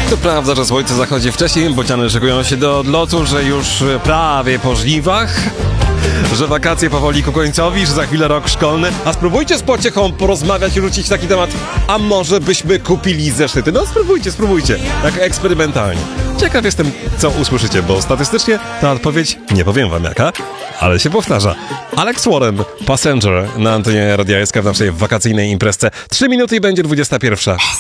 To prawda, że słońce zachodzi wcześniej, bociany szykują się do odlotu, że już prawie po żniwach, że wakacje powoli ku końcowi, że za chwilę rok szkolny. A spróbujcie z pociechą porozmawiać i rzucić taki temat, a może byśmy kupili zeszyty? No spróbujcie, tak eksperymentalnie. Ciekaw jestem, co usłyszycie, bo statystycznie ta odpowiedź, nie powiem wam jaka, ale się powtarza. Alex Warren, Passenger na antenie Radia SK w naszej wakacyjnej imprezce. 3 minuty i będzie 21.